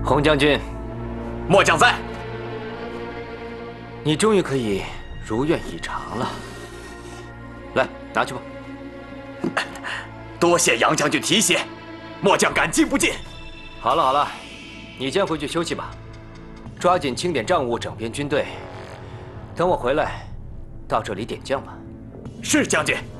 洪将军， 末将在。 你终于可以如愿以偿了。来，拿去吧。 多谢杨将军提携，末将感激不尽。 好了好了，你先回去休息吧，抓紧清点账务，整编军队。等我回来，到这里点将吧。 是将军。